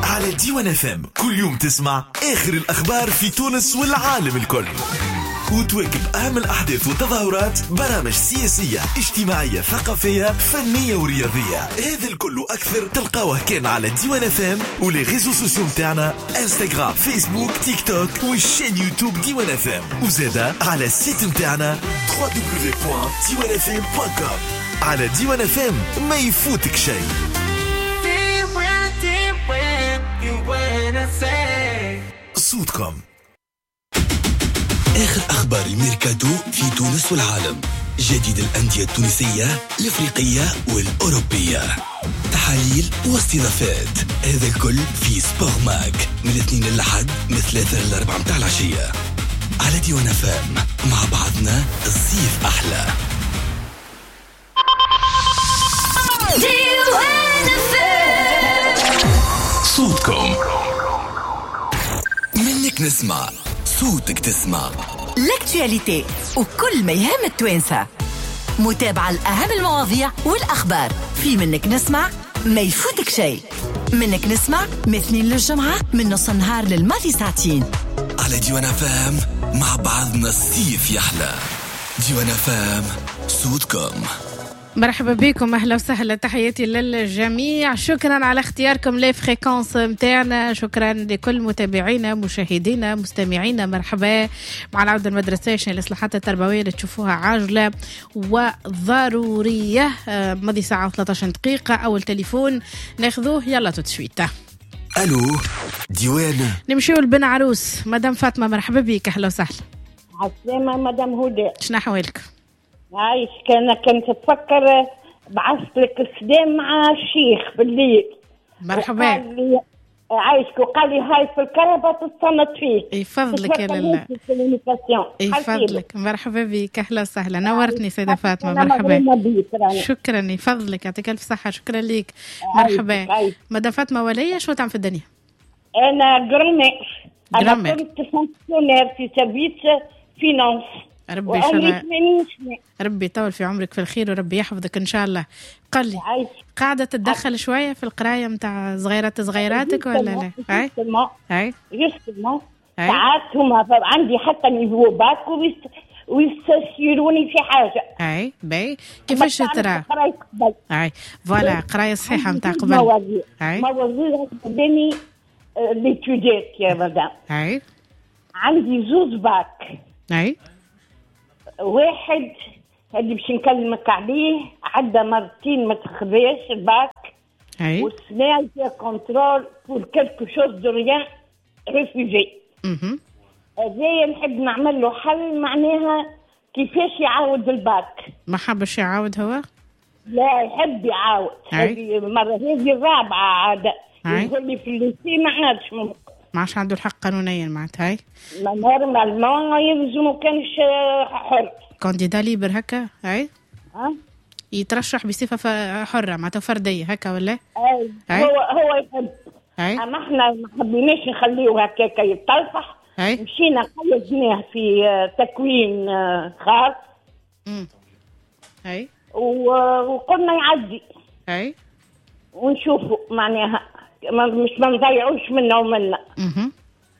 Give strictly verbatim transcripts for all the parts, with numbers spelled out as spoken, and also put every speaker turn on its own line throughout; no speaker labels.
على ديوان اف ام كل يوم تسمع آخر الأخبار في تونس والعالم الكل، وتواكب أهم الأحداث والتظاهرات، برامج سياسية اجتماعية ثقافية فنية ورياضية. هذا الكل أكثر تلقاوه كان على ديوان اف ام ولي ريزو سوسيو متاعنا انستغرام فيسبوك تيك توك والشين يوتيوب ديوان اف ام، وزادا على السيت متاعنا دبليو دبليو دبليو دوت ديوان اف ام دوت كوم. على ديوان اف ام ما يفوتك شيء. صوتكم
آخر أخبار الميركاتو في تونس والعالم، جديد الأندية التونسية الإفريقية والأوروبية، تحاليل واستضافات، هذا الكل في سبور ماك من الاثنين للحد من ثلاثة للأربعة متاع العشية على ديوان فام. مع بعضنا الصيف أحلى. صوتكم منك نسمع، صوتك تسمع.
لاكتواليتي وكل ما يهم التوانسة، متابعة الأهم المواضيع والأخبار في منك نسمع، ما يفوتك شيء. منك نسمع مثنين للجمعة من نص النهار للماضي ساعتين
على ديوان فام. مع بعضنا الصيف يحلى. ديوان فام صوتكم.
مرحبا بكم، اهلا وسهلا، تحياتي للجميع. شكرا على اختياركم لي فريكونس متاعنا، شكرا لكل متابعينا مشاهدينا مستمعينا. مرحبا مع العودة المدرسية عشان الإصلاحات التربوية اللي تشوفوها عاجلة وضرورية. ماضي ساعة وثلاثة عشر دقيقة. أول تليفون ناخذوه، يلا تتشويته.
ألو ديوان،
نمشيو لبن عروس. مدام فاطمة مرحبا بك، أهلا وسهلا.
عسلامة مدام هدى،
شنا حوالك؟
عايش. كان كنت تفكر بعثت لك السلام مع الشيخ بالليل.
مرحبا.
عايشك وقال لي هاي في الكهرباء تتصنت فيك.
يفضلك يا لاله، يفضلك. مرحبا بك، اهلا وسهلا، نورتني سيدة فاطمة. مرحبا، شكرا، يفضلك، يعطيك الف صحة، شكرا لك. مرحبا مدام فاطمة. ولية شو تعمل في الدنيا؟
انا جرامير، انا كنت فونكسيونير في سيرفيس فينانس.
ربي شرع. ربي يطول في عمرك في الخير وربي يحفظك ان شاء الله. قل لي، قاعده تتدخل شويه في القرايه متاع صغيرات صغيراتك ولا لا؟ هاي هاي
جوستمون ساعات هما عندي حتى نيفو باك ويستشيروني في حاجه.
هاي باي كيفاش ترى؟ هاي فوالا قرايه صحيحه متاع قبل.
مواضيع مواضيع قدامي ليتوديت يا مدام.
هاي
عندي زوز باك.
هاي
واحد اللي باش نكلمك عليه عدى مرتين ما تخذاش الباك.
اي
والسنه فيها كنترول بور كلكو شوز دو ريان ريفوجي.
اها
هذايا نحب نعمل له حل، معناها كيفاش يعاود الباك.
ما حبش يعاود هو؟
لا يحب يعاود. هذه المره هذه الرابعه عاد يقول لي في الليسي ما عادش ممكن،
ما عادش عنده الحق قانونيا معناتها. هاي
نورمالمون يلزم كانش حر
كانديدا ليبر هكا. هاي
ها
يترشح بصفه حره معناتها فرديه هكا ولا؟
اي هو هو يحب.
هاي
اما احنا ما حبيناش نخليه هكاك يتلفح.
هاي
مشينا قيدناه في تكوين خاص.
امم هاي
وقلنا يعدي.
هاي
ونشوفوا معناها مش ما نضيعوش منه ومنا.
اها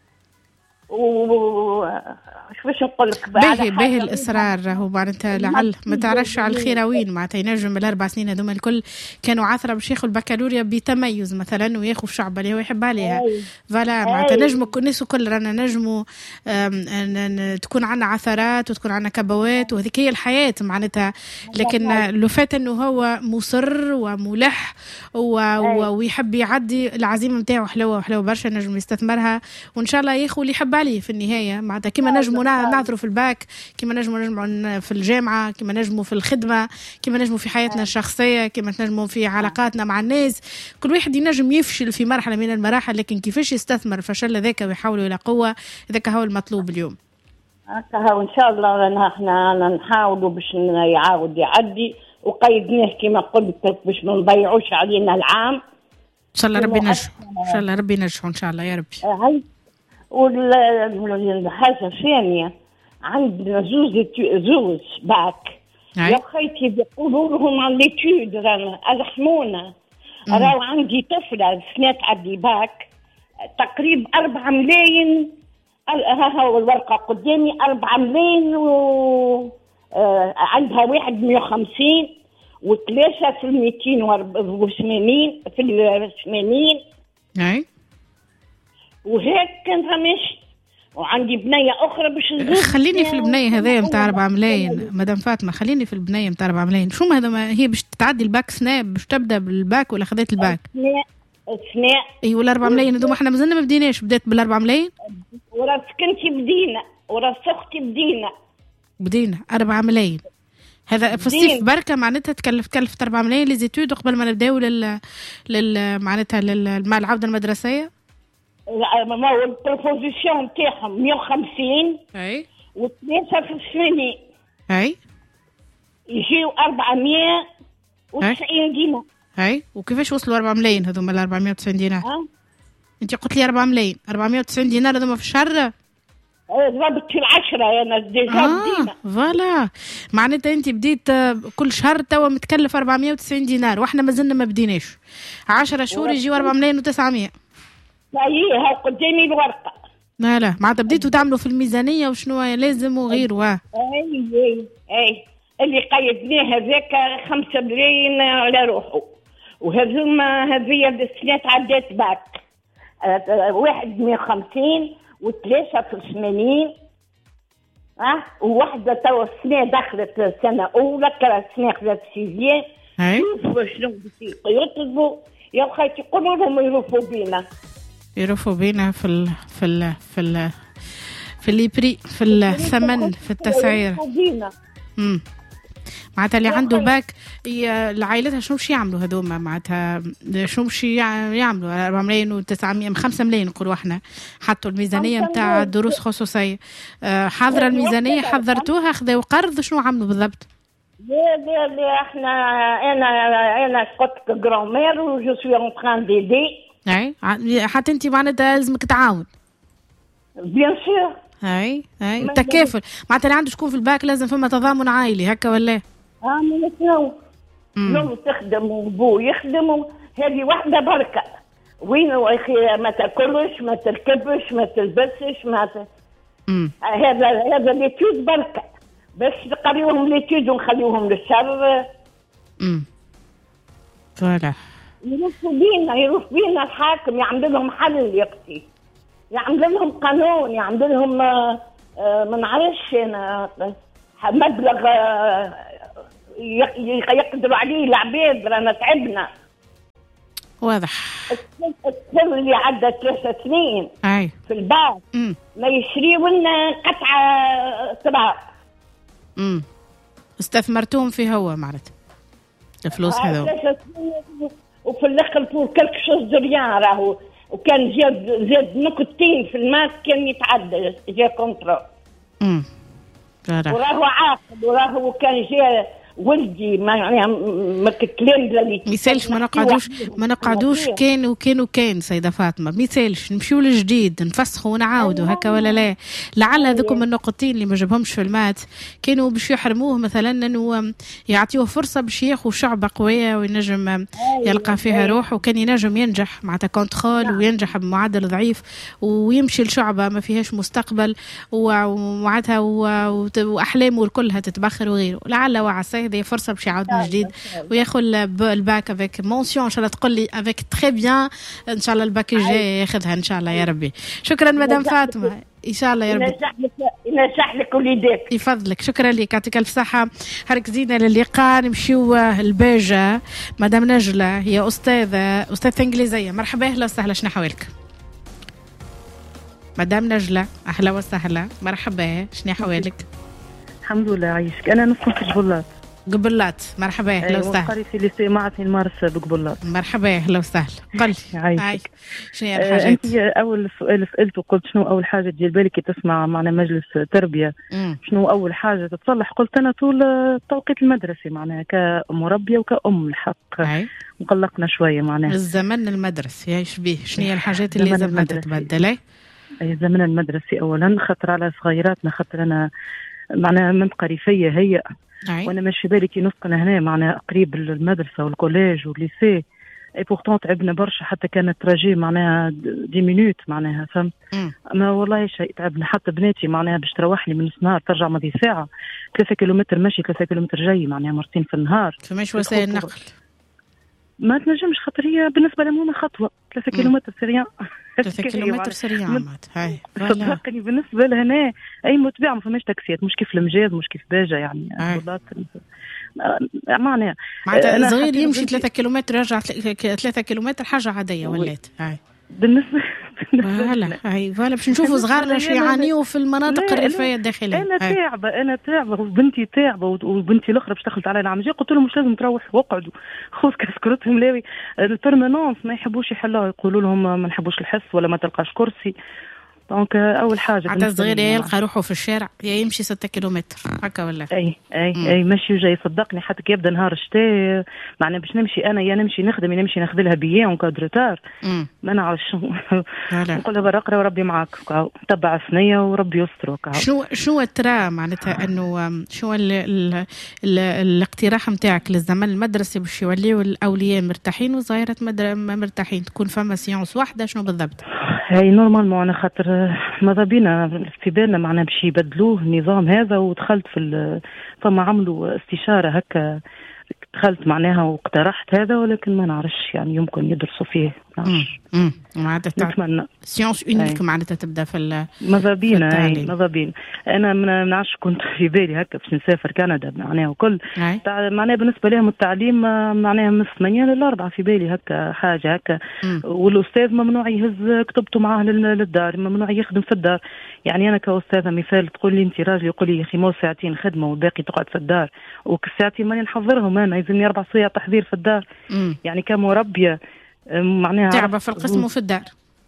و باش نقول لك
باهي باهي الاصرار راهو معناتها لعل ما تعرفش على الخيراوين معناتها ينجم الاربع سنين هذوما الكل كانوا عثره باش ياخذ البكالوريا بتميز مثلا وياخذ في شعب اللي هو يحب عليها. فوالا معناتها نجموا الناس الكل رانا نجموا تكون عنا عثرات وتكون عنا كبوات وهذيك هي الحياه معناتها. لكن لو فات انه هو مصر وملح ويحب يعدي العزيمه نتاعو حلوه حلوه برشا، نجم يستثمرها وان شاء الله ياخذ اللي يحب عليه في النهايه معناتها. كما نجموا نعثروا في الباك، كما نجموا نجموا في الجامعه، كما نجموا في الخدمه، كما نجموا في حياتنا الشخصيه، كما نجموا في علاقاتنا مع الناس. كل واحد ينجم يفشل في مرحله من المراحل، لكن كيفاش يستثمر الفشل ذاك ويحاول الى قوه، ذاك هو المطلوب اليوم.
هكا هو ان شاء الله احنا نحاولوا باش يعاود يعدي، وقيدناه كما قلت باش ما نضيعوش علينا العام.
ان شاء الله ربي ينجح، ان شاء الله ربي ينجح ان شاء الله يا ربي.
هاي والحاجة الثانية عندنا زوز زوز باك يا خيتي بيقولوا لهم عن ليتود رانا أزحمونا. راهو عندي طفلة سنة تعدي باك تقريب أربعة ملايين. ها هو الورقة قدامي أربعة ملايين و آه عندها واحد مية وخمسين وثلاثة في الميتين وثمانين في الثمانين.
أي
وهيك كان ماشي. وعندي بنية أخرى باش
خليني في البنية هذايا متاع أربعة ملايين مدام فاطمة، خليني في البنية متاع أربعة ملايين. شو ما هذا ما هي باش تعدي الباك سناب باش تبدأ بالباك ولا خذيت الباك؟
سناء سناء
اي ولا أربعة ملايين هذوما احنا مازلنا ما بديناش. بديت بالأربعة ملايين
وراس كنتي بدينا وراس أختي بدينا
بدينا أربعة ملايين. هذا في الصيف بركة معناتها تكلف تكلفت أربعة ملايين ليزيتود قبل ما نبداو لل لل معناتها لل... مع العودة المدرسية.
ما هو البروبوزيسيون تاعهم مية وخمسين
اي
وثلاثة في الثمانين
اي
يجيو أربعمية وتسعين دينار.
اي وكيفاش وصلوا أربعة ملايين هذوما ال أربعمية وتسعين دينار؟
أه؟
انت قلت لي أربعة ملايين أربعمية وتسعين دينار هذوما في الشهر؟
ضربت في العشرة أنا ديجا بدينا.
آه فوالا معناتها أنت بديت كل شهر توا متكلف أربعمية وتسعين دينار وإحنا مازلنا ما بديناش. عشرة شهور يجيو أربعة ملايين وتسعمية.
أيه ها قدامي الورقة.
لا لا معناتها بديتوا تعملوا في الميزانية وشنو لازم وغيره. أي
أي أي اللي قيدناه هذاك خمسة ملايين على روحه وهذوما هذيا السنة عدات باك واحد مية وخمسين وثلاثة في الثمانين. ها وواحدة توا السنة دخلت سنة أولى كرا السنة خذت سيزيام. شوفوا شنو يطلبوا يا خيتي قولوا لهم يروفوا بينا
يروفوا بينا في ال في ال في ال في اللي بري في الثمن في التسعير. امم معناتها اللي عنده باك العائلتها شنو باش يعملوا هذوما معناتها شنو باش يعملوا أربعة ملايين وتسعمية خمسة ملايين نقولوا احنا حطوا الميزانية نتاع دروس خصوصية. حاضرة الميزانية حضرتوها خذوا قرض شنو عملوا بالضبط؟
لا لا لا احنا انا انا قلت جرامير وجو سوي اون تران ديدي.
اي حتى انت معناتها لازمك تعاون.
بيان سور.
اي اي تكافل معناتها عنده شكون في الباك لازم فما تضامن عائلي هكا ولا؟
اه من شنو؟ نو تخدم وبو يخدم هذه واحدة بركة. وين يا اخي ما تاكلش ما تركبش ما تلبسش ما ت... هذا هذا ليتود بركة بس نقريوهم ليتود ونخليوهم للشر.
امم فوالا
يروفوا بينا يروف بينا الحاكم يعمل لهم حل يا اختي يعمل لهم قانون يعمل لهم آه آه ما نعرفش انا مبلغ آه يقدروا عليه العباد رانا تعبنا.
واضح.
الطفل اللي عدى ثلاث سنين
اي
في الباص ما يشريوا لنا قطعه تراب.
امم استثمرتوهم في هو معناتها الفلوس هذو.
وفي الاخر فور كلك شوز دريان راهو وكان زاد زاد نقطتين في الماس كان يتعدى جا كونترول.
امم
وراهو عاقل وراهو كان جا ولدي ما يعني ما كتلامذه اللي
ميسالش ما نقعدوش ما نقعدوش كان وكان وكان سيده فاطمه ميسالش نمشيو للجديد نفسخوا ونعاودوا هكا ولا لا. لعل هذوكم النقطتين اللي ما جابهمش في المات كانوا باش يحرموه مثلا انه يعطيوه فرصه باش ياخذ شعبه قويه وينجم يلقى فيها روح وكان ينجم ينجح معناتها كونترول وينجح بمعدل ضعيف ويمشي لشعبه ما فيهاش مستقبل ومعناتها واحلامه كلها تتبخر وغيره. لعل وعسى هذه فرصه باش يعاود من جديد وياخذ الباك افيك مونسيون ان شاء الله تقول لي افيك تري بيان ان شاء الله الباك الجاي ياخذها ان شاء الله يا ربي. شكرا مدام فاطمه ان شاء الله يا ربي
ينجح لك وليداتك
يفضلك. شكرا لك يعطيك الف صحه. ركزينا للقاء نمشيو الباجه مدام نجله هي استاذه استاذه انجليزيه. مرحبا اهلا وسهلا شنو حوالك مدام نجله؟ اهلا وسهلا مرحبا شنو حوالك؟
الحمد لله عايشك. انا نسكن في جبلات.
قبلات مرحبا اهلا وسهلا.
قريت في ليسي معرفي المارس بقبلات.
مرحبا اهلا وسهلا. قل
عايشك
شنو هي الحاجات؟
انت اول سؤال سالته قلت شنو اول حاجه تجي بالك كي تسمع معنا مجلس تربيه مم. شنو اول حاجه تتصلح؟ قلت انا طول التوقيت المدرسي معناها كمربيه وكأم الحق
أي.
مقلقنا شويه معناها
الزمن المدرسي ايش بيه شنو هي الحاجات اللي لازم تتبدل؟ اي
الزمن المدرسي اولا خطر على صغيراتنا خاطر انا معناها منطقه ريفيه هي
أي.
وانا ماشي بالي كي نسكن هنا معناها قريب المدرسه والكوليج والليسي اي بورتون تعبنا برشا، حتى كانت تراجي معناها دي مينوت معناها فهمت. اما والله شيء تعبنا، حتى بناتي معناها باش تروح لي من النهار ترجع ماضي ساعه، ثلاثة كيلومتر مشي ثلاثة كيلومتر جاي معناها مرتين في النهار.
فماش وسائل نقل
ما تنجمش، خاطر هي بالنسبه لهم خطوه ثلاثة كيلومتر سريع.
ثلاثة كيلومتر سريع مات هاي
صدقني بالنسبه لهنا اي متبع ما فماش تاكسيات، مش كيف المجاز مش كيف باجه يعني والله معناها
معناتها صغير يمشي ثلاثة كيلومتر يرجع ثلاثة كيلومتر حاجه عاديه ولات هاي
بالنسبه
فوالا هاي فوالا باش نشوفوا صغارنا شو يعانيوا في المناطق الريفيه الداخليه.
انا تعبه انا تعبه وبنتي تعبه وبنتي الاخرى باش دخلت على العام جاي قلت لهم مش لازم تروحوا واقعدوا خوف كسكرتهم لاوي البرمانونس ما يحبوش يحلوها، يقولوا لهم ما نحبوش الحس ولا ما تلقاش كرسي. دونك اول حاجه
حتى الصغير يلقى روحه في الشارع يا يمشي ستة كيلومتر هكا ولا
اي اي مم. اي ماشي وجاي صدقني، حتى كي يبدا نهار الشتاء معناها باش نمشي انا يا نمشي نخدم يا نمشي ناخذ لها بيان اون كادروتار ما نعرفش نقول لها برا اقرا وربي معاك تبع ثنيه وربي يستر.
شنو شنو ترى معناتها انه شو ال ال ال الاقتراح نتاعك للزمن المدرسي باش يوليوا الاولياء مرتاحين وصغيرة مرتاحين، تكون فما سيونس واحده شنو بالضبط؟
هاي نورمالمون انا خاطر ماذا بينا في بالنا معنا باش يبدلوه النظام هذا، ودخلت في فما عملوا استشاره هكا دخلت معناها واقترحت هذا، ولكن ما نعرفش يعني يمكن يدرسوا فيه
امم معناتها نتمنى سيونس اونيك معناتها تبدا في
ماذا بينا اي ماذا بينا. انا ما نعرفش كنت في بالي هكا باش نسافر كندا معناها وكل معناها بالنسبه لهم التعليم معناها من ثمانية للأربعة في بالي هكا حاجه هكا، والاستاذ ممنوع يهز كتبته معاه للدار، ممنوع يخدم في الدار. يعني انا كاستاذه مثال تقول لي انت راجل يقول لي يا اخي مو ساعتين خدمه والباقي تقعد في الدار، وكساعتين ماني نحضرهم انا يلزمني اربع ساعات تحضير في الدار. مم. يعني كمربيه معناها
تعبه في القسم وفي الدار.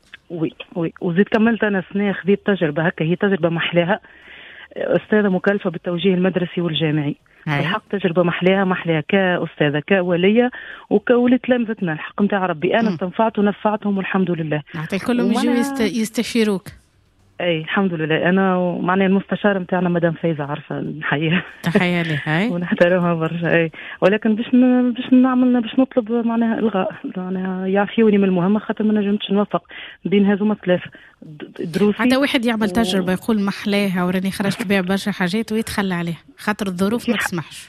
وي وي وزيد كملت انا سنه خذيت تجربه هكا، هي تجربه محلاها، استاذه مكلفه بالتوجيه المدرسي والجامعي. الحق تجربه محلاها محلاها كاستاذه كوليه وكولي تلامذتنا، الحق نتاع ربي انا استنفعت ونفعتهم والحمد لله.
حتى كلهم يجوا يست... يستشيروك.
اي الحمد لله. انا ومعناها المستشاره نتاعنا مدام فايزه عارفه الحقيقه
تحيه لي هاي
ونحترمها برشا. اي ولكن باش ن... باش نعمل باش نطلب معناها الغاء معناها يعفيوني من المهمه خاطر ما نجمتش نوفق بين هذوما ثلاثه دروسي.
حتى واحد يعمل تجربه يقول محلاها وراني خرجت بها برشا حاجات ويتخلى عليها خاطر الظروف ما تسمحش.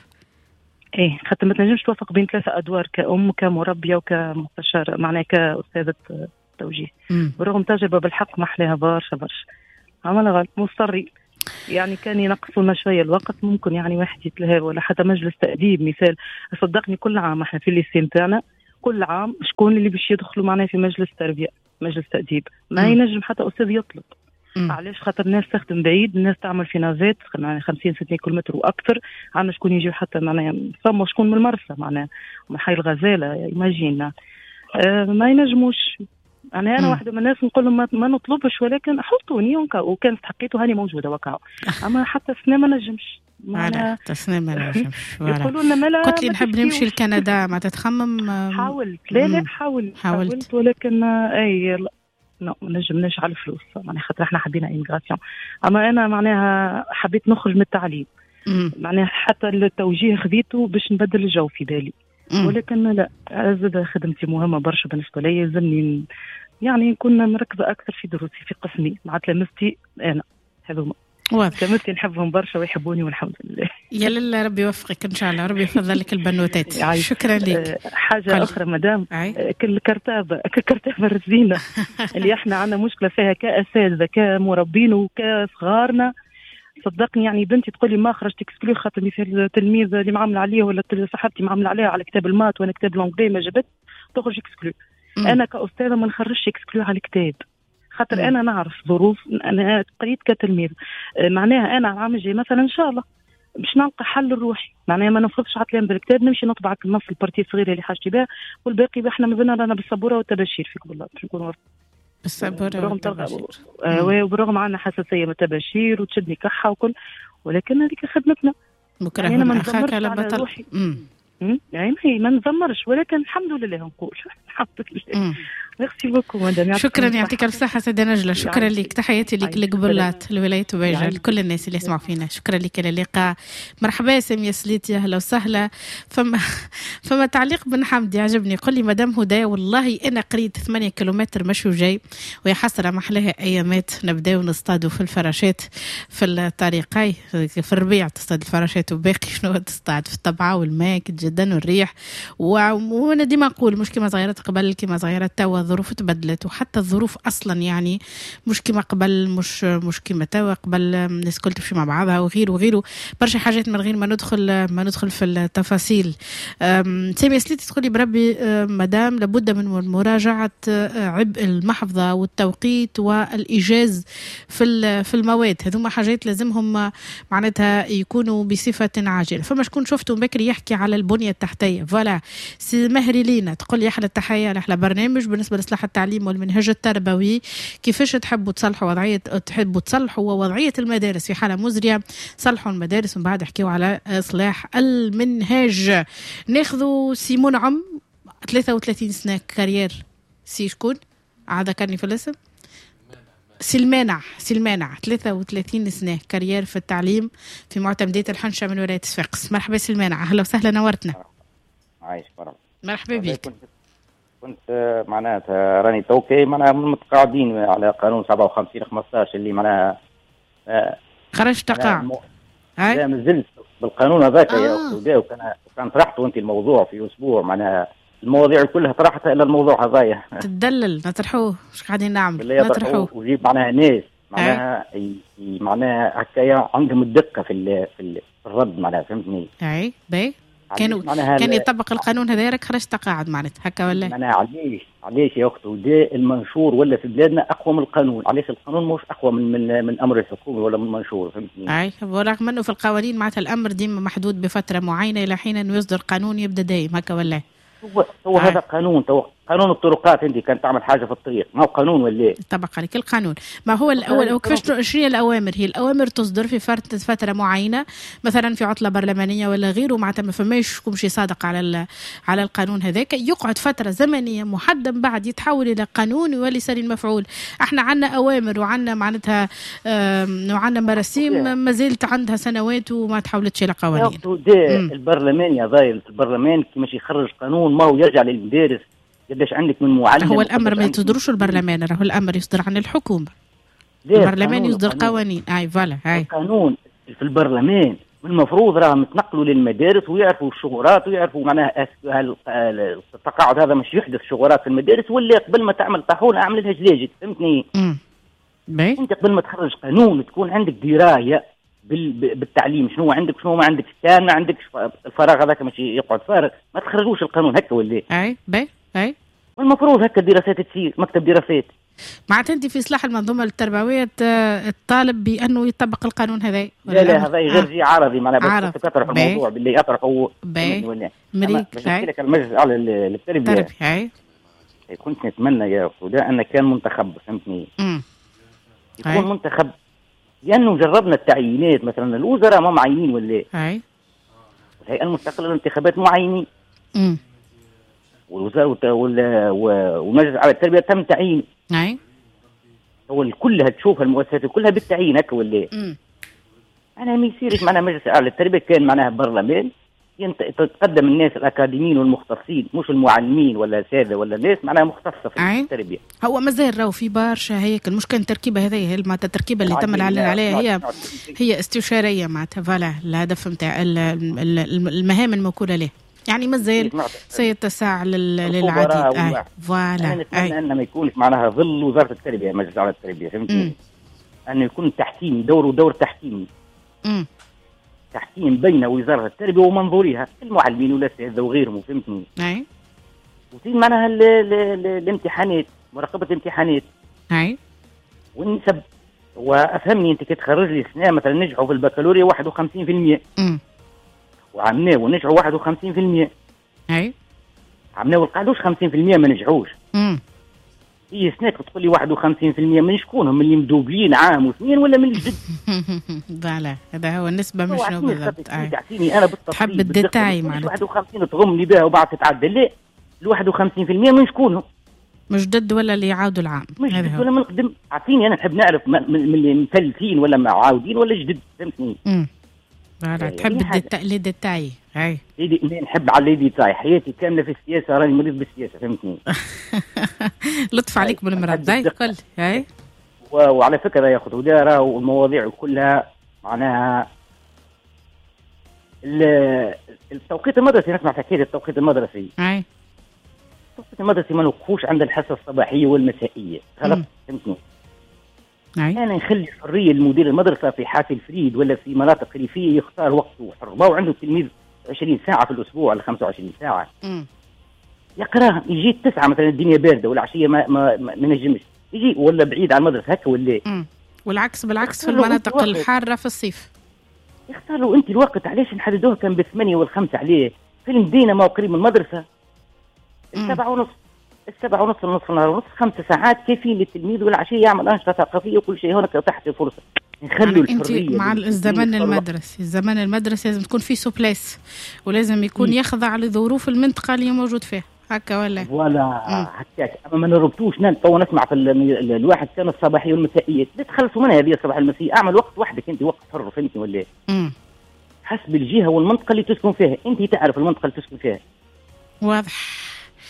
ايه خاطر ما تنجمش توفق بين ثلاثه ادوار كأم كمربيه وكمستشاره معناها كاستاذه توجيه. برغم تجربه بالحق محلاها برشا برشا عملها غلط مضطري يعني كان ينقصونا شويه الوقت ممكن يعني واحد يتلهى، ولا حتى مجلس تأديب مثال. صدقني كل عام احنا في الليسين تاعنا كل عام شكون اللي باش يدخلوا معنا في مجلس تربيه مجلس تأديب ما م. ينجم حتى استاذ يطلب. م. علاش؟ خاطر الناس تخدم بعيد، الناس تعمل في نافات يعني خمسين ستين كيلومتر واكثر، عندنا شكون يجيو حتى معناها فما شكون من المرسى معناها من حي الغزاله يماجينا أه ما ينجموش. يعني أنا واحدة من الناس نقول لهم ما نطلبش ولكن حطوني وكان استحقيته هاني موجودة وكاو. أما حتى سنة ما نجمش.
على سنة ما نجمش. يقولوا لنا ملا. قلت لي نحب نمشي لكندا ما تتخمم.
حاولت لا لا حاولت حاولت ولكن أي لا لا ما نجمناش على الفلوس معناها خاطر احنا حبينا إيميغراسيون. أما أنا معناها حبيت نخرج من التعليم. معناها حتى التوجيه خذيته باش نبدل الجو في بالي. ولكن لا زاد خدمتي مهمة برشا بالنسبة لي، يلزمني يعني كنا مركزة أكثر في دروسي في قسمي مع تلامذتي. أنا هذوما تلامذتي نحبهم برشا ويحبوني والحمد لله.
يا لله ربي يوفقك إن شاء الله، ربي يفضل لك البنوتات. شكرا لك.
حاجة قل. أخرى مدام كل كرتابة كرتابة الرزينة اللي احنا عندنا مشكلة فيها كأساتذة كمربين وكصغارنا. صدقني يعني بنتي تقول لي ما خرجت اكسكلو خاطر مثل التلميذ اللي معامل عليه ولا صاحبتي معامل عليها على كتاب المات وانا كتاب الانجلي ما جابت تخرج اكسكلو. انا كاستاذه ما نخرجش اكسكلو على الكتاب خاطر مم. انا نعرف ظروف انا قريت كتلميذ معناها انا العام الجاي مثلا ان شاء الله باش نلقى حل لروحي معناها ما نفرضش عطلان بالكتاب نمشي نطبع النص البارتي الصغيره اللي حاجتي بها والباقي احنا مازلنا رانا بالصبوره والتبشير فيك بالله باش نكون
بالصبوره والتبشير
آه وبرغم عنا حساسيه من التبشير وتشدني كحه وكل ولكن هذيك خدمتنا
بكره يعني انا اخاك على بطل
امم يعني ما نزمرش ولكن الحمد لله نقول الحمد لله ميرسي بوكو مدام.
شكرا يعطيك الصحة سيدة نجلة. شكرا لك. تحياتي لك لقبلات الولاية وباجة لكل الناس اللي يسمعوا فينا. شكرا لك على اللقاء. مرحبا سامية سليتي أهلا وسهلا. فما فما تعليق بن حمدي عجبني. قل لي مدام هدايا والله أنا قريت ثمانية كيلومتر مشي وجاي ويا حسرة محلاها أيامات نبداو نصطادوا في الفراشات في الطريقاي في الربيع تصطاد الفراشات وباقي شنو تصطاد في الطبعة والماء جدا والريح. وانا ديما نقول مش كما صغيرات قبل كما صغيرات توا الظروف تبدلت وحتى الظروف اصلا يعني مش كما قبل مش مش كما توا قبل الناس كل تمشي مع بعضها وغيره وغيره برشا حاجات من غير ما ندخل ما ندخل في التفاصيل. سامية سليتي تقولي بربي مدام لابد من مراجعة عبء المحفظة والتوقيت والإيجاز في في المواد. هذوما حاجات لازمهم معناتها يكونوا بصفة عاجلة. فما شكون شفتوا بكري يحكي على البنية التحتية فوالا سي مهري لينا تقول أحلى التحية أحلى برنامج بالنسبة لإصلاح التعليم والمنهج التربوي. كيفاش تحبوا تصلحوا وضعية تحبوا تصلحوا وضعية المدارس في حالة مزرية صلحوا المدارس ومن بعد احكيوا على إصلاح المنهج. ناخذوا سي منعم ثلاثة وثلاثين سنة كارير سي شكون عاد كاني في الاسم سلمانع سلمانع ثلاثة وثلاثين سنة كارير في التعليم في معتمدية الحنشة من ولاية صفاقس. مرحبا سلمانع أهلا وسهلا نورتنا.
عايش فرح.
مرحبا بك.
كنت, كنت معناتها راني توكي معناها متقاعدين على قانون سبعة وخمسين خمسطاش اللي معناها
خرج تقاعد.
لا مازلت بالقانون هذاك يا أخويا وكان كان طرحته أنت الموضوع في أسبوع معناها المواضيع كلها طرحتها إلا الموضوع هذايا.
تدلل نطرحوه مش قاعدين نعمل نطرحوه
وجيب معناها ناس معناها معناها هكايا عندهم الدقة في في الرد معناها فهمتني.
أي باي كانوا كان يطبق القانون هذا راك خرج تقاعد معناتها هكا ولا؟
معناها علاش علاش يا أختي ودا المنشور ولا في بلادنا أقوى من القانون. علاش القانون مش أقوى من من من أمر الحكومي ولا من المنشور فهمتني.
أي ورغم أنه في القوانين معناتها الأمر ديما محدود بفترة معينة إلى حين أنه يصدر قانون يبدأ دايم هكا ولا؟
هو هو هذا قانون تو قانون الطرقات انت كانت تعمل حاجه في الطريق ما هو قانون ولا
طبق عليك القانون. ما هو الاول كيفاش شنو الاوامر هي الاوامر تصدر في فتره معينه مثلا في عطله برلمانيه ولا غيره معناتها ما فماش كل شيء صادق على على القانون هذاك يقعد فتره زمنيه محدده بعد يتحول الى قانون ويولي صار المفعول. احنا عندنا اوامر وعندنا معناتها وعندنا مراسيم ما زالت عندها سنوات وما تحولتش الى قوانين.
البرلمان يا ضايل البرلمان كي ماشي يخرج قانون ما هو يرجع للمدارس قداش عندك من معلم.
هو الامر ما يصدروش البرلمان راهو الامر يصدر عن الحكومه. البرلمان يصدر قوانين اي فوالا هاي
القانون في البرلمان المفروض راهم يتنقلوا للمدارس ويعرفوا الشغورات ويعرفوا معناها التقاعد هذا مش يحدث شغورات في المدارس ولا قبل ما تعمل طاحونه اعمل لها جلاجل فهمتني.
باهي
انت قبل ما تخرج قانون تكون عندك درايه بالتعليم شنو عندك شنو ما عندك كان ما عندك الفراغ هذاك ماشي يقعد فارغ ما تخرجوش القانون هكا ولا
اي باهي اي
والمفروض هكا الدراسات تصير مكتب دراسات.
معناتها انت في اصلاح المنظومه التربويه الطالب بانه يطبق القانون هذا.
لا لا هذا غير شيء عرضي معناها بس تطرح الموضوع باللي اطرحه
باهي مريك
باهي لك المجلس على التربيه
هاي
كنت نتمنى يا اخويا ان كان منتخب فهمتني يكون منتخب لانه جربنا التعيينات مثلا الوزراء ما معينين ولا
هاي
الهيئه المستقله للانتخابات معينين
امم
والوزاره والمجلس على التربيه تم تعيين.
اي
هو كلها تشوف المؤسسات كلها بالتعيين هكا ولا
امم
انا ما يصيرش معناها مجلس على التربيه كان معناها برلمان تتقدم الناس الاكاديميين والمختصين مش المعلمين ولا الاساتذه ولا الناس معناها مختصه في
أي.
التربيه.
هو مازال راهو في برشا هيك المشكله التركيبه هذه هي معناتها التركيبه اللي تم الاعلان عليها هي هي استشاريه معناتها فوالا الهدف نتاع المهام الموكوله له يعني مازال سيتسع للعديد. اي فوالا
نتمنى ان ما يكونش معناها ظل وزاره التربيه مجلس على التربيه فهمتني انه يكون تحكيمي دوره دور تحكيمي
امم
تحكيم بين وزاره التربيه ومنظوريها المعلمين والاساتذه وغيرهم فهمتني.
اي
وزين معناها الامتحانات مراقبه الامتحانات
اي
والنسب وافهمني انت كتخرج لي سنه مثلا نجحوا في البكالوريا واحد وخمسين بالمئة
امم
وعمناه ونجحوا واحد وخمسين بالمئة
اي
عمناه والقعدوش خمسين بالمئة ما نجحوش.
امم
هي سنة تقول لي واحد وخمسين بالمئة من شكونهم من اللي مدوبلين عام واثنين ولا من الجدد؟
فوالا هذا هو النسبة مش شنو بالضبط.
تعطيني أنا بالتفصيل
تحب الديتاي معناتها
واحد وخمسين تغمني بها وبعد تتعدل لا ال واحد وخمسين بالمئة من شكونهم؟
مش جدد ولا اللي يعاودوا العام؟
مش جدد ولا من قدم. اعطيني انا نحب نعرف من اللي مفلتين ولا معاودين ولا جدد، فهمتني؟
امم لا تحب التقليد التاعي. هاي
ايدي نحب على الايدي تاعي، حياتي كامله في السياسه، راني مريض بالسياسه، فهمتني؟
لطف عليك بالمرض هاي قل. هاي
وعلى فكره يا اخو ده راهو المواضيع كلها معناها التوقيت المدرسي. نسمع حكايه التوقيت المدرسي.
اي
التوقيت المدرسي ما نوقفوش عند الحصه الصباحيه والمسائيه، غلط، فهمتني؟
اي
انا نخلي حريه لمدير المدرسه في حافل فريد ولا في مناطق ريفيه يختار وقته حر، ما عنده تلميذ عشرين ساعه في الاسبوع ولا خمسة وعشرين ساعه.
امم
يقراه يجي التسعه مثلا الدنيا بارده والعشيه ما ما, ما, ما نجمش يجي، ولا بعيد عن المدرسه هكا ولا.
امم والعكس بالعكس في المناطق الحاره في الصيف
يختاروا انت الوقت. علاش نحددوه كان بالثمانيه والخمسه؟ عليه في المدينه ما هو قريب من المدرسه. السبعه ونص السبعه ونص النصف النهار ونص خمس ساعات كافيين للتلميذ، والعشيه يعمل انشطه ثقافيه وكل شيء. هناك تحت الفرصه نخلوا الحريه
مع الزمن المدرسي. الزمن المدرسي لازم تكون فيه سوبليس، ولازم يكون يخضع لظروف المنطقه اللي موجود فيها هكا ولا
ولا هكاك. اما ما نربطوش. تو نسمع في الواحد كان الصباحيه والمسائيه، لا تخلصوا منها هذه الصباح المسائيه. اعمل وقت وحدك انت، وقت حر، فهمتني ولا؟
امم
حسب الجهه والمنطقه اللي تسكن فيها. انت تعرف المنطقه اللي تسكن فيها.
واضح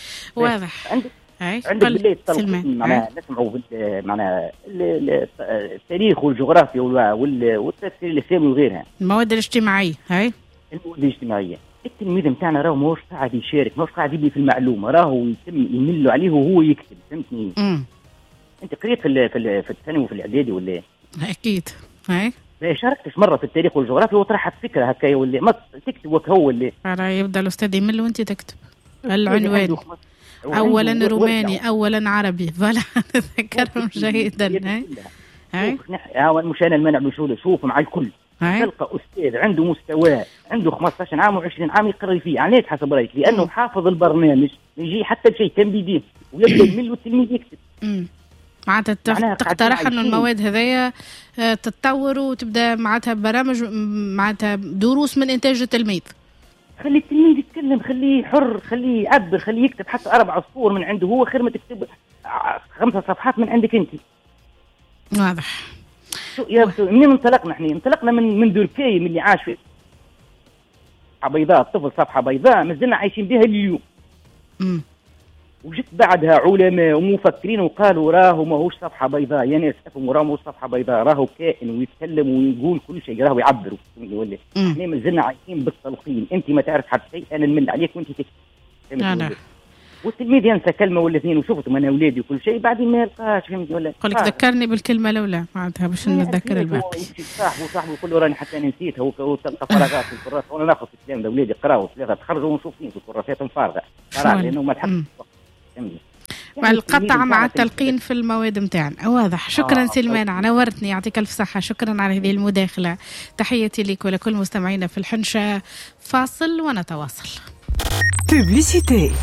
واضح.
عندك
هاي
عندك بالله التلقين معناها نسمعوا معناها التاريخ والجغرافيا والتفسير الاسلامي وغيرها،
المواد الاجتماعيه. هاي
المواد الاجتماعيه. التلميذ نتاعنا راهو ماهوش قاعد يشارك، ماهوش قاعد يبني في المعلومه، راهو يتم يملوا عليه وهو يكتب، فهمتني؟
امم
انت قريت في في الثانوي وفي الاعدادي ولا؟
اكيد. هاي
ما شاركتش مره في التاريخ والجغرافيا وطرحت فكره هكا ولا ما تكتب وك هو اللي
راه يبدا الاستاذ يمل وانت تكتب العنوان اولا روماني اولا عربي، فلا نتذكرهم جيدا. هاي
هاي هاو مش انا المنع بشوله. شوف مع الكل تلقى استاذ عنده مستوى، عنده خمسة عشر عام وعشرين عام يقرر فيه. علاش حسب رايك؟ لانه حافظ البرنامج، يجي حتى شيء كان بيديه ويبدا يمل والتلميذ يكتب.
امم معناتها تقترح انه المواد هذيا تتطور وتبدا معناتها برامج، معناتها دروس من انتاج التلميذ.
خلي التلميذ يتكلم، خليه حر، خليه يعبر، خليه يكتب حتى اربع سطور من عنده هو، خير ما تكتب خمسة صفحات من عندك انت.
واضح.
شو يا منين انطلقنا احنا؟ انطلقنا من من دوركاي، من اللي عاش في صفحه بيضاء، الطفل صفحه بيضاء مازلنا عايشين بها اليوم.
امم
وجت بعدها علماء ومفكرين وقالوا راهو ماهوش صفحه بيضاء يا ناس، افهموا راهو ماهوش صفحه بيضاء، راهو كائن ويتكلم ويقول كل شيء، راهو يعبر ولا. احنا مازلنا عايشين بالتلقين. انت ما تعرف حتى شيء، انا نمل عليك وانت تكتب.
لا
والتلميذ ينسى كلمه ولا اثنين، وشفتهم انا اولادي وكل شيء بعدين ما يلقاش، فهمت ولا؟
قال لك ذكرني بالكلمه الاولى معناتها باش نتذكر الباقي.
صاحبه صاحبه يقول له راني حتى انا نسيتها، وتلقى فراغات في الكراسه. وانا ناخذ في الكلام الاولاد يقراوا ثلاثه تخرجوا ونشوف فين في كراساتهم فارغه لانه ما لحقش.
مع القطع مع التلقين في المواد متاعنا. واضح. شكرا آه سلمان، نورتني، يعطيك الف صحه. شكرا على هذه المداخله. تحياتي لك ولكل مستمعينا في الحنشه. فاصل ونتواصل.
بوبليسيتي.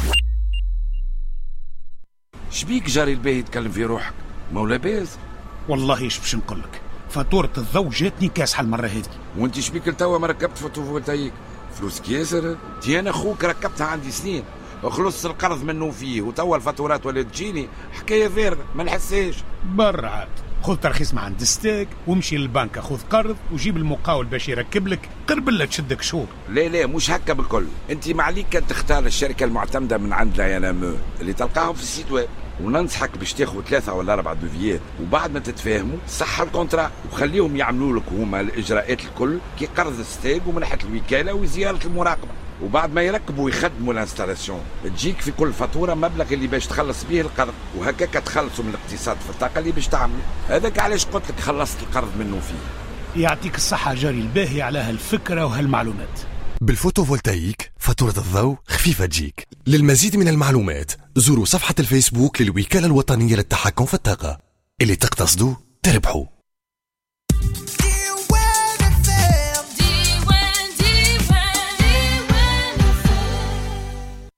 شبيك جاري الباهي يتكلم في روحك؟ مولا باز
والله ايش باش نقول لك، فاتوره الضوء جاتني كاسحه المره هذه.
وانت شبيك لتوا ما ركبت فوتوفولتايك؟ فلوسك ياسر. تي انا اخوك ركبتها عندي سنين، خلص القرض منه فيه، وتوا الفاتورات ولا تجيني حكايه فارغه ما نحساش.
برا عاد خذ ترخيص مع عند ستاك ومشي للبنك خذ قرض وجيب المقاول باش يركب لك، قرب لا تشدك شهور.
لا لا مش هكا بالكل. انت ما عليك كان تختار الشركه المعتمده من عند لا ينام اللي تلقاهم في السيت ويب، وننصحك باش تاخذ ثلاثه ولا اربعه دوفيات، وبعد ما تتفاهموا صح الكونترا وخليهم يعملوا لك هما الاجراءات الكل كي قرض الستاك ومن ناحيه الوكاله وزياره المراقبه، وبعد ما يركبوا ويخدموا الانستالاسيون تجيك في كل فاتوره مبلغ اللي باش تخلص به القرض، وهكاك تخلصوا من الاقتصاد في الطاقه اللي باش تعملوا. هذاك علاش قلت لك خلصت القرض منه فيه.
يعطيك الصحه جاري الباهي على هالفكره وهالمعلومات.
بالفوتوفولتايك فاتورة الضوء خفيفة تجيك. للمزيد من المعلومات زوروا صفحة الفيسبوك للوكالة الوطنية للتحكم في الطاقة. اللي تقتصدوا تربحوا.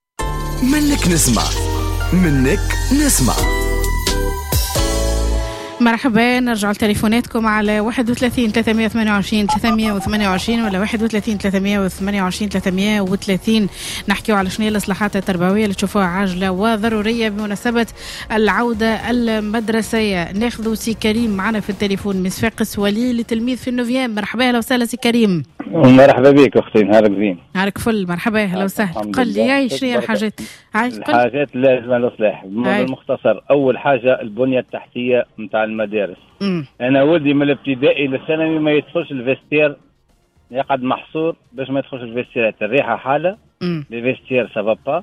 منك نسمع منك نسمع
مرحبا، نرجع لتليفوناتكم على واحد وثلاثين ثلاثمية وثمانية وعشرين ثلاثمية وثمانية وعشرين ولا واحد وثلاثين ثلاثمية وثمانية وعشرين ثلاثمية وثلاثين. نحكيو على شنو الإصلاحات التربوية اللي تشوفوها عاجلة وضرورية بمناسبة العودة المدرسية. ناخذ سي كريم معنا في التليفون من صفاقس، ولي لتلميذ في النوفيام. مرحبا، اهلا وسهلا سي كريم.
مرحبا بك اختي، نهارك زين.
نهارك فل، مرحبا اهلا وسهلا. قل لي شنو هي الحاجات
الحاجات لازم الاصلاح بالمختصر. اول حاجه البنيه التحتيه نتاع المدارس. مم. انا ولدي من الابتدائي للثانوي ما يدخلش الفيستير، يقعد محصور باش ما يدخلش الفيستير. الريحه حاله، الفيستير سبب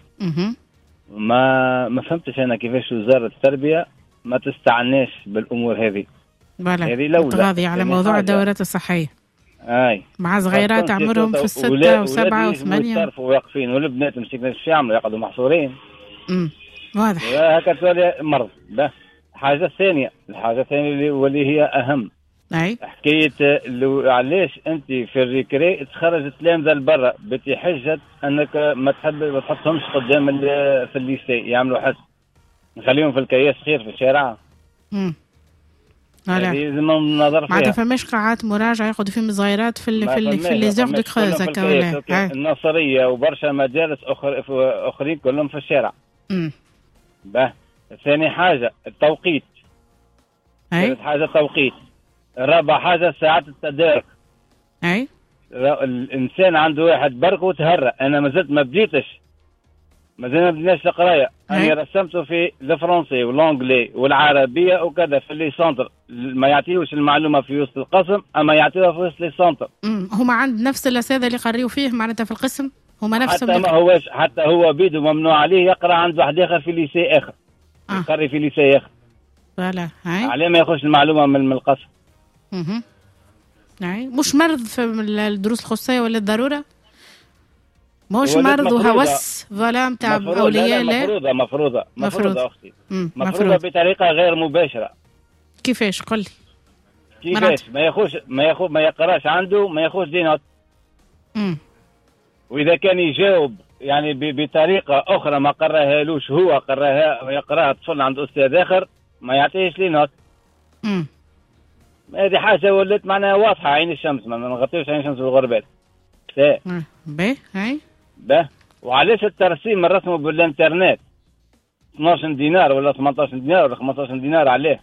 ما ما فهمتش انا كيفاش وزاره التربيه ما تستعناش بالامور هذه.
هذه تغاضي على موضوع الدورات الصحيه.
اي
مع صغيرات عمرهم في الستة وسبعة وثمانية
يصرفوا واقفين، والبنات مسكين في يعملوا يقعدوا محصورين.
امم واضح.
هكا تولي مرض. به الحاجه الثانيه، الحاجه الثانيه واللي هي اهم،
اي
حكايه علاش انت في الريكري تخرج التلامذه لبرا بتحجه انك ما تحب ما تحطهمش قدام في الليسي يعملوا حس، نخليهم في الكياس خير في الشارع.
امم
هذه لازم ننظر فيها.
ما فماش قاعات مراجعه ياخذوا فيهم صغيرات في ال في ال في لي زيغ دو كروز هكا ولا
النصريه وبرشا مدارس اخر اخرين كلهم في الشارع.
امم
به ثاني حاجه التوقيت.
اي
ثالث حاجه التوقيت. رابع حاجه ساعات التدارك.
اي
الانسان عنده واحد برك وتهرى. انا ما زلت ما بديتش، مازال ما بديناش القرايه. انا رسمته في الفرنسي والانجلي والعربيه وكذا في لي سونتر. ما يعطيوش المعلومه في وسط القسم، اما يعطيوها في وسط لي سونتر.
هما عند نفس الاساتذه اللي قريوا فيه معناتها في القسم، هما نفسهم.
حتى ما هوش، حتى هو بيدو ممنوع عليه يقرا عند واحد اخر في ليسي اخر. آه. يقري في ليسي اخر.
فوالا هاي
عليه ما ياخذش المعلومه من القسم.
اها هاي مش مرض في الدروس الخصوصيه ولا الضروره؟ مش مرض وهوس فوالا نتاع اولياء. لا
مفروضه مفروضه مفروضه اختي، مفروضه بطريقه غير مباشره.
كيفاش؟ قل لي
كيفاش. ما ياخذش ما ياخذ ما يقراش عنده، ما ياخذش دينات.
امم
واذا كان يجاوب يعني بطريقه اخرى ما قراهالوش هو، قراها يقراها طفل عند استاذ اخر، ما يعطيهش لينات.
امم
هذه حاجه ولات معناها واضحه عين الشمس، ما نغطيوش عين الشمس بالغربال.
باهي هاي
به. وعلاش الترسيم الرسمه بالانترنت اثناش دينار ولا ثمانية عشر دينار ولا خمسة عشر دينار عليه؟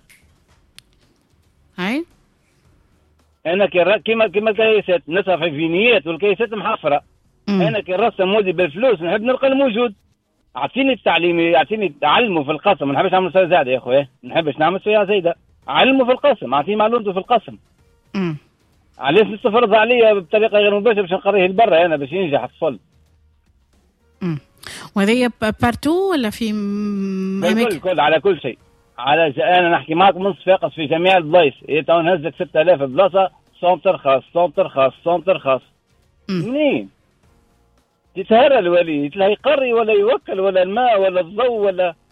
هاي
انا كيما كيما الكيسات نصرف في فينيات والكيسات محفره. مم. انا كي نرسم مودي بالفلوس نحب نلقى الموجود. اعطيني التعليم، اعطيني تعلمه في القسم، ما نحبش نعمل سيئه زايده يا خويا، ما نحبش نعمل سيئه زايده. علمه في القسم، اعطيه معلومته في القسم.
امم
علاش تفرض عليا بطريقه غير مباشره باش نقريه لبرا انا باش ينجح الطفل؟
امم وهذه بارتو ولا في
اماكن؟ كل على كل شيء. على ج... انا نحكي معك من صفاقس في جميع البلايص. تو نهزك ستة آلاف بلاصه سونتر خاص سونتر خاص سونتر خاص. منين؟ تتهرى الولي، لا يقري ولا يوكل ولا الماء ولا الضوء ولا